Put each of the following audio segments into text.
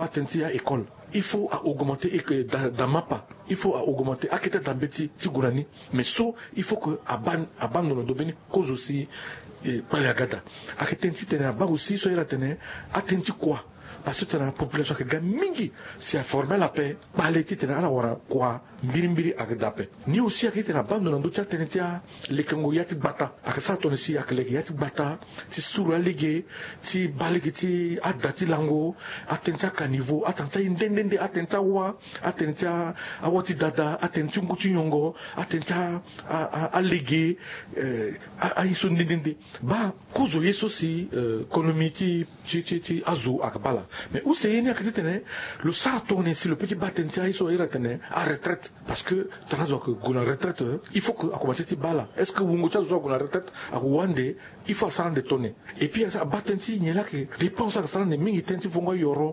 attention à école. Il faut augmenter dans mapa. Il faut augmenter. À quitter dans bêtis, tigurani. Mais so, il faut que abandonne le cause aussi pas la gada. À quitter un bas aussi, soit la tenir. Attention quoi? Parce que la population qui gagne mingi, si a formé la paix, par les titres à la wara quoi, mbiri avec la paix. Ni aussi à quitter la bande de l'endroit tenetia, les kangoyati bata, à que ça tourne ici, à que les yati bata, si soura légué, si baligiti, à dati lango, attentia caniveau, attentia indende, attentia wa, attentia awati dada, attentia nguchinyongo, attentia à légué, à iso ndende. Ba, kozo yeso si, konomiti, azo, akabala. Mais où c'est le sarton ici, le petit bâtiment, ils sont à retraite. Parce que, tu as retraite, il faut que, à commencer à bala. Est-ce que vous avez une retraite, à Rwanda, il faut s'en détonner. Et puis, à bâtiment, il y a là que, dépenses à s'en détonner, il y a euro,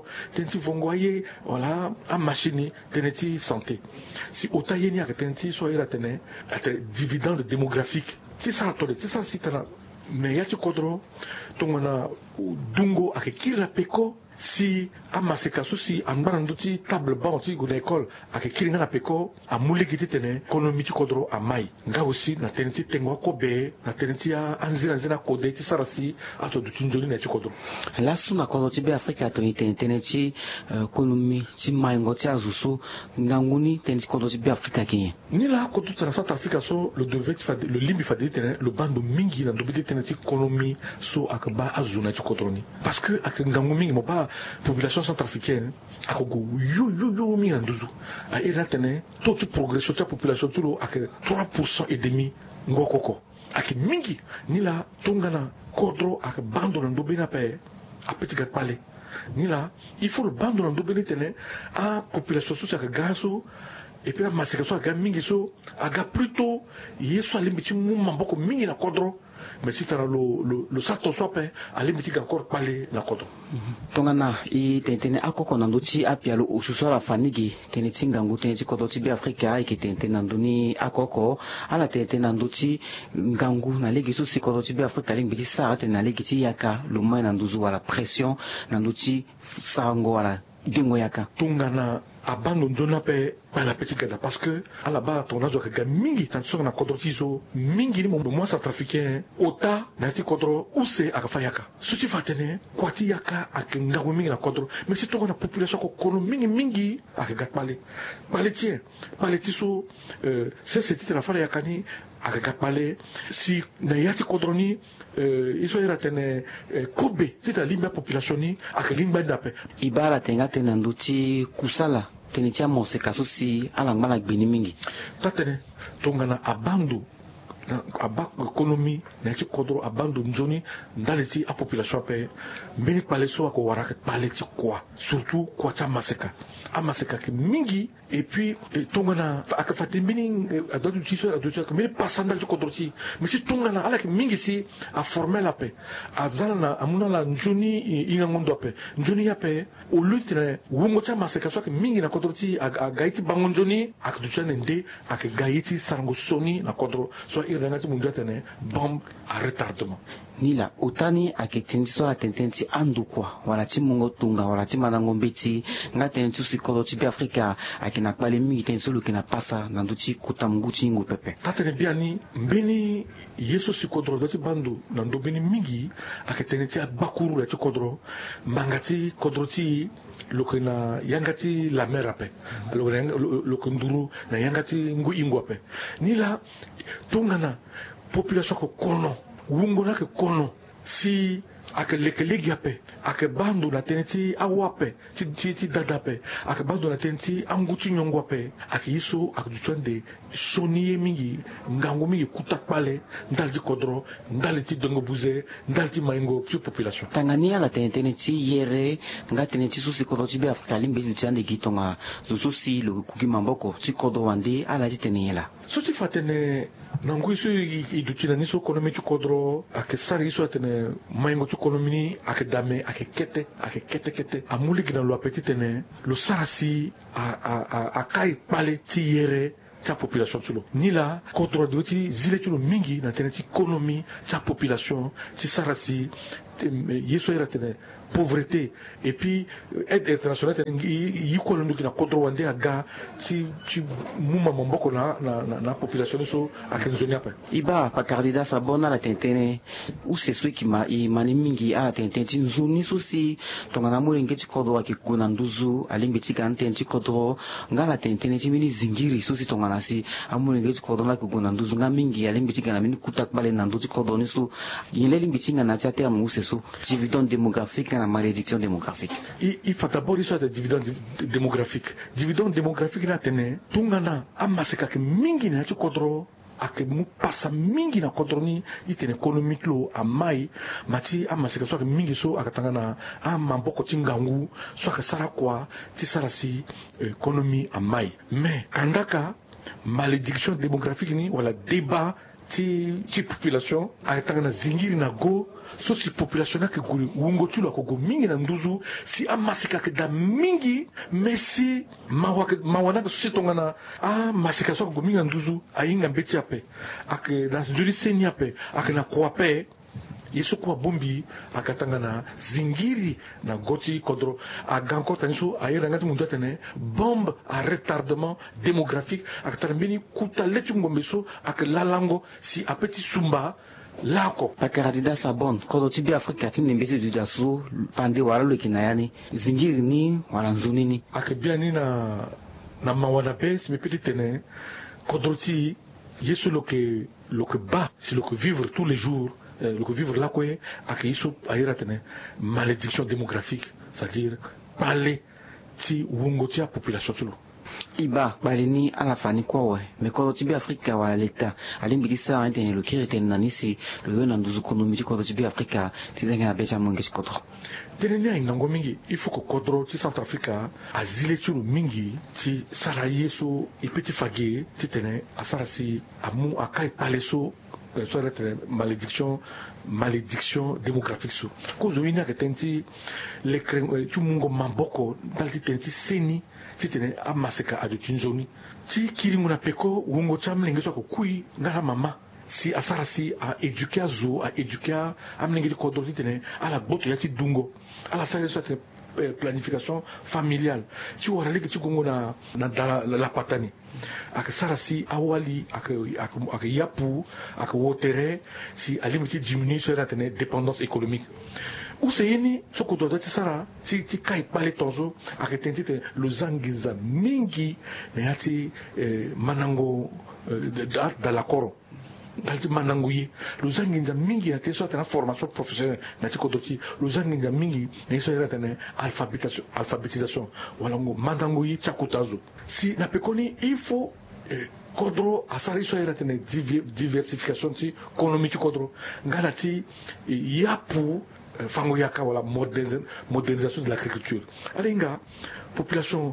il y a voilà, à machine, il y a santé. Si autant il y a que, soit il y a dividende démographique. C'est ça, c'est ça, c'est ça. Mais il y a tu kodro, tongana dungo ake kira peko si amaseka susi anbaranduti table banc ti gune école ake kira na peko amuli kiti tene konomi tu kodro amai nga aussi na tenenti tengwa kobe na tenenti ya anzina kode ti sarasi ato du tunjoli na ti kodro la suna kodro ti be afrika to tenenti konomi ti maingo ti azusu nganguni tenenti kodro ti be afrika kinye ni la kodro tana South Africa so le limbi fadeli tene le bando mingi na dobiti tenenti konomi so akaba azuna ti kodroni parce que ak ngangu mingi mo ba population centrafricaine akogo yo mi nanduzu a iratene toute progression de la population tulo ak 3% et demi ngokoko ak mingi ni la tongana kodro ak bando na ndobena pe a petit gat palais ni la il faut le bando na ndobena tene a population so ak gaso et puis la massacre so ak mingi so aga plutôt yeso alimiti mu mamboko mingi na kodro. Mais si tu as le sarton swap, allez me dire encore parler la côte. Tongana, il t'entend à quoi qu'on a d'autres à pialo ou sous la fanigi, teneti ngangu teneti kodoti bi Afrika, et qui t'entend andoni à koko, à la t'entend d'autres ngangu na legi sous si kodoti bi Afrika, l'ingbi sa na legi ti yaka, le moins nanduzu à la pression, nanduti sango à la dingo yaka. Tongana. Abandon zona pe pa la petite gada parce que à la base ton azo ka mingi tant sur na kodrotizo mingi ni mo moi centrafricain ota na ti kodro use akafayaka suti fatene kwati yaka akenga mingi na kodro mais si to na population ko kono mingi akagat pale ti so c'est la fala yakani akagat pale si na yati kodroni iso era tene kobe ti ta limba population ni akalimba ndape ibara tenga tenanduti kusala tenitia mose kasusi alangmala gbini mingi tatene tongana abandu na abak économie na ci kodro abandu njoni ndaleti a population pe mbeni pale so ko waraka paleti quoi surtout quoi ta maseka a maseka ke mingi et puis tongana aka fati mbeni adodu ci so adodu ko mbeni pasanda ci kodro ci mais si tongana ala ke mingi si a former la paix azalna amuna la njoni inga ngondo pe njoni ya pe au lieu wongo ta maseka so ke mingi na kodro ci a gaiti bangonjoni ak du chane nde ak gaiti sarango soni na kodro so renati munjatene bombe à retardement nila utani aketindi so atententi andukwa wala ti mungo tunga wala ti manango mbeti nga tenenti sikolo ti bi Afrika akina kpale mingi tenenti so lukina pasa na nduti kutamngu ti ngu pepe tatene biani mbeni yeso sikodro doti bandu na ndo beni mingi aketenenti bakuru ya ti kodro mbangati kodro ti lokena yangati la mer ape lokenduru na yangati ngu ingwa pe nila tongana population ko kono wungona ke kono si ake lekelegi ape ake bandu na teneti awape ti dadape ake bandu na teneti anguti nyongo ape ake yiso ake duchande soniye mingi ngango mingi kutakpale ndal ti kodro ndal ti dongo buze ndal ti maingo ti population Tanzania la teneti yere nga teneti susi kodro ti be Afrika limbe ti ande gitonga susi le kuki mamboko ti kodro wande ala ti tenela so ti fatene nangu iso idutina niso konomi ti kodro ake sari iso atene maingo ti konomi ake dame ake kete amuli gina lo apeti tene lo sarasi a kai pale ti yere ta population tulo ni la kodro do ti zile tulo mingi na tene ti konomi ta population ti sarasi yeso era tene pauvreté et puis aide internationale yi ko ndu kina kodro wande aga ci muma mamboko na population so akenzo nyapa iba pa candidats sabona la tentene ou c'est ceux qui mani mingi ala tententi nzuni susi tongana mulenge chikodo akikuna nduzu alimbe chikante chikodo ngala tentene chimini zingiri susi tongana si amulenge chikodo la kuguna nduzu nga mingi alimbe chikana mini kutak bale na nduzu chikodo nisu yele limbe chingana cha terme ou c'est so dividende démographique na malédiction démographique il faut d'abord soit de dividende démographique na tene tungana amaseka ke mingi na chikodo ake mu pasa mingi na kodroni itene économique lo amai mati amaseka so mingi so akatangana amamboko tingangu so akasara kwa tisarasi économie amai mais kandaka malédiction démographique ni wala débat ti population akatangana zingiri na go so si population na ke guri wungo tulo ko mingi na nduzu si amasika ke da mingi mais mawana ke so tongana masika so ko mingi na nduzu ayinga mbeti ape ak na juri seni ape ak na ko ape yesu kwa bombi akatangana zingiri na goti kodro aganko taniso ayera ngati mundu tene bombe à retardement démographique akatambini kuta letu ngombeso ak lalango si apeti sumba lako pakaradidas abon kodo tibi afrika tini mbesi du dasu pande wala lo kinayani zingiri ni wala nzunini akebia ni na mawana pe si mepeti tene kodroti yesu lo que ba si lo que vivre tous les jours le que vivre là quoi akiso ayera tene malédiction démographique c'est-à-dire parler ti wungo ti population tulo iba balini ala fani kwa me kodo tibi afrika wala leta alimbikisa antene lo kirete nanisi lo yona nduzu konomi kodo tibi afrika tizenga becha monge kodo tenenia inango mingi il faut que kodro ti Centrafrica azile churu mingi ti saraye so ipeti fage ti tene asarasi amu akai paleso so être malédiction démographique so kozo ina ke tenti le tu mungo mamboko dalti tenti seni ti tene amaseka adu tinzoni ti kirimuna peko wongo chamlenge so ko kui ngara mama si asarasi a éduquer azo a éduquer amlenge ti kodro ti tene ala boto ya ti dungo ala sare so planification familiale ti warali ke ti gongo na la patani ak sarasi awali ak yapu ak wotere si alimiti diminuer sur la dépendance économique ou c'est yeni soko do ti sara ti kai pale tonzo ak tentite lo zangiza mingi na yati manango da la koro dalti manango yi lo zangiza mingi na te so ta formation professionnelle na ti kodoti lo zangiza mingi na so era tene alphabétisation wala ngo manango yi chakutazo si na pekoni il faut kodro asari so era tene diversification ti économique kodro ngana ti yapu fango yaka wala modernisation de l'agriculture alinga population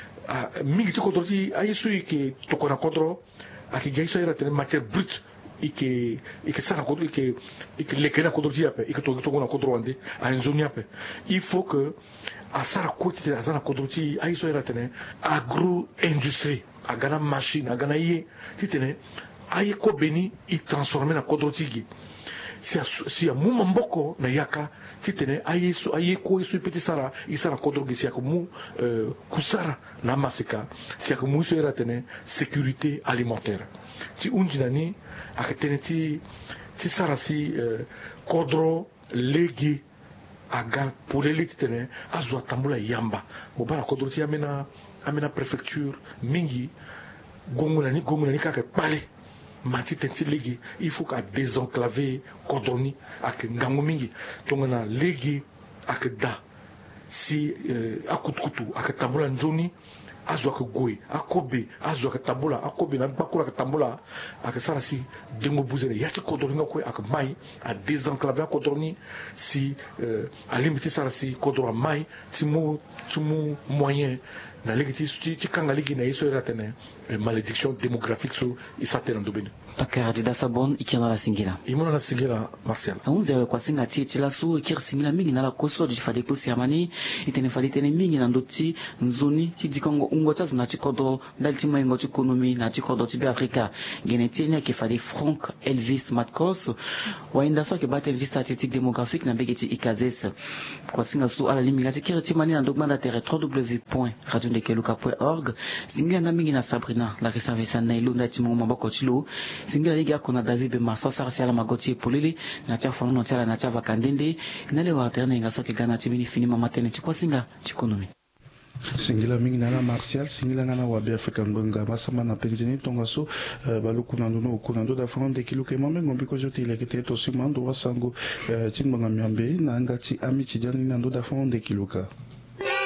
mingi ti kodro ti ayisu ke tokona kodro aki gaiso era tene matière brute ike sara kodro ike lekena kodro ti ape ike tokona kodro wande a nzoni ape il faut que asara koti azana kodro ti ayiso era tene agro industrie agana machine agana ye ti tene aye ko beni i transformer na kodro ti gi si a muma mboko na yaka ti tene aye ko so peti sara isara kodro gi si mu kusara na masika si mu so era tene sécurité alimentaire ti unjinani akatene ti sara si kodro legi aga puleli ti tene azwa tambula yamba bobana kodro ti amena préfecture mingi gonguna ni kaka pale mati tenti legi il faut qu'à désenclaver kodroni ak ngango mingi tongana legi ak da si akutukutu ak tambula nzoni azwa ke goy akobe azwa ke tambula akobe na bakula ke tambula ak sarasi dengo buzene yati kodroni ngako ak mai a désenclaver kodroni si alimiti sarasi kodro mai ti mu moyen na legi ti kanga legi na iso era tene malédiction démographique so isatena ndobeni pakaradi sabon ikina la singila imona la singila Martial aunze kwa singa ti la su ikir singila mingi na la koso di fade posi amani itene fali tene mingi na ndoti nzoni ti dikongo ungo tsa na chikodo dal ti mengo ti ekonomi na chikodo ti be Afrika gene ti ne ke fali Frank Elvis Matkos wa inda so ke batel vi statistique démographique na bege ti ikazes kwa singa su ala liminga ti kiri ti mani na dogma da terre www.radiondekeluka.org singa nga mingi na Sabrina la reservation na ilunda ti mo maboko ti lo singa ligi akona David be maso sara si ala magoti polele na tia fono tia na tia vakandende na le wa terne nga so ke gana ti mini fini mama tene ti kwa singa ti ekonomi singila mingi na Martial singila ngana wa be Afrika ngonga masama na penzini tonga so balukuna ndo kuna ndo da fond de kiluke mambe ngombi ko joti ile kete to simando wasango timbanga miambe na ngati ami chijani na ndo da fond de kiluka